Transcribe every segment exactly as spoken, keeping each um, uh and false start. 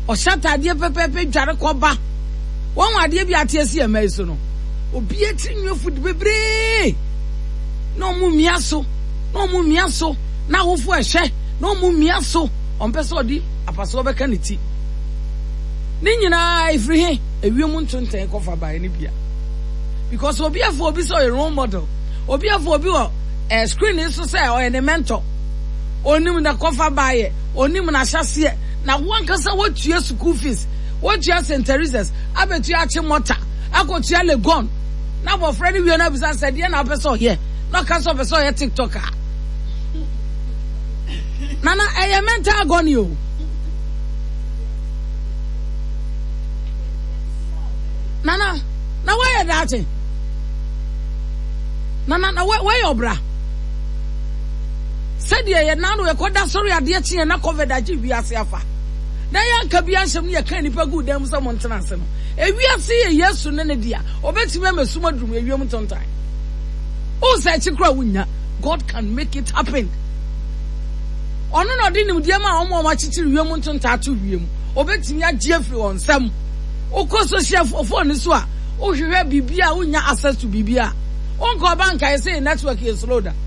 o shata de pepepe dware koba won ade bi atiesi emai so no obi etinwe food bebre no mu miaso no mu miaso na wofu ehwe no mu miaso onpeso di apaso beka ne ti ni nyina ifri he ewiem ntonten kofa ba ne bia because obi afo obi so a role model obi afo obi o eh, screen so say o ne mentor onim na kofa ba ye onim na hyase na wankasa wotua school fees wotua Saint Teresa's abetua ache mota akotua Legon na bo friend wi na bisa said ye na person here na ka so person here TikToker nana eye mental agony o nana na why that nana na why obra said ye na no e koda sorry ade tie na covid agi wi ase afa na ya ka bia nsem ye kan nipa gu dem so montena ase no e wi ase ye Yesu ne ne dia obetime mesuma drum e wi mu tontan o say chikra wunya God can make it happen ono no de nim dia ma omo ma chichiri wi mu tontan to wi mu obetime agye afri on sam o ko social phone so a o hwehwe bibia unya access to bibia on ko banka e say network is slow down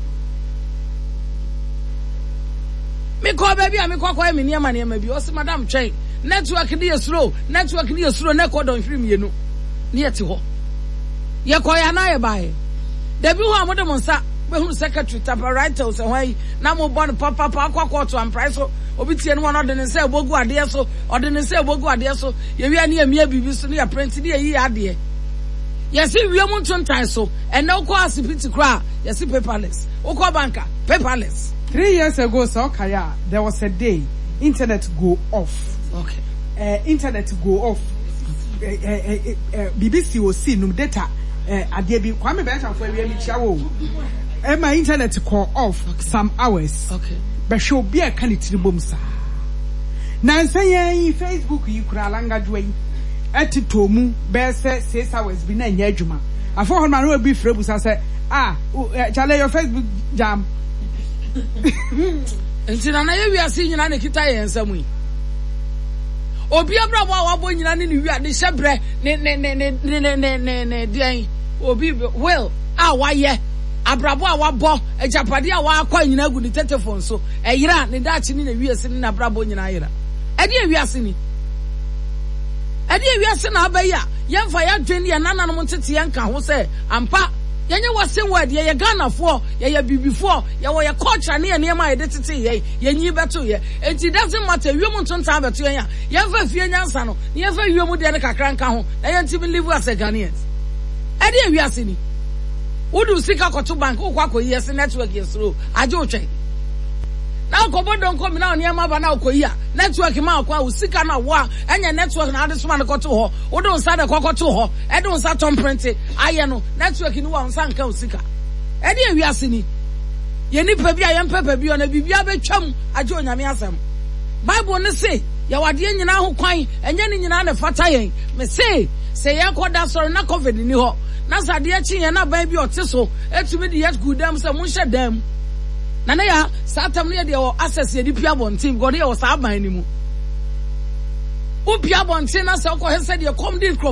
me call baby me call call me niam niam bi o se madam twen network dey slow network dey slow na ko don hwiri mienu na yeti ho ye ko ya na ye bae da bi ho amode mo nsa be hu secretary typewriter so hwan na mo bon papa papa akwa to am price so obi tie no no de ne se bogu ade so ode ne se bogu ade so ye wi na ye mia bibi so na ya print na ye ade ye se wi mu tontan so and na ko asipiti kra ye se paperless o ko banka paperless. Three years ago, so Kaya, there was a day internet go off. Okay. Uh, internet go off. Uh, uh, uh, uh, B B C will see no data. Uh, Adebi Kwame Benjamin for we chawo. And my internet call off okay. some hours. Okay. But show be a candidate bomsa. Now say Facebook you kura langa dway. Eti tomu be say six hours bi na nya adwuma. Afọ ho na no be frebusa say ah chale your Facebook jam. Entina na ye wiase nyina ne kita ye nsam yi obi abrabo a wabo nyina ne wi ade hyebre ne ne ne ne ne ne ne ne den obi well a waye abrabo a wabo ejapade a wa akwa nyina gu ne telephone so eyira ne daachi ne wiase ne abrabo nyina yira ade e wiase ni ade e wiase na abaya yemfa ya dwen ye nananom ntete ye nka ho se ampa yenye wasen word ye ye Ghana for ye ye bibifo ye wo ye culture ne ye niam ye de tete ye yenyi beto ye enti doesn't matter wiemu ntontan beto ye ya ye fa fie nyansa no ye fa wiemu de ne kakra nka ho na ye ntimi live as a Ghanaians e de wiase ni wodu sika koto bank wo kwa koyi yes network yes slow aje o twen na ko bodon ko mi na oni ma ba na koyi a network ma kwa usika na wo enye network na ade soma ne koto ho wodo nsa de kokoto ho e do nsa tom print aye no network ni wo nsa nka usika e de wiase ni ye ni pa bia ye mpa pa bia na bibia betwam aje onyame asem Bible ne say ya wade nyina ho kwan enye ni nyina na fata yen me say say ye koda sorry na covid ni ho na sade chi ye na ban bi oteso etumi de yet good am say mun hye dam na na ya satam ne de wo access ye di pia bontin god ye wo sa ban ni mu o pia bontin na se ko he se de kom di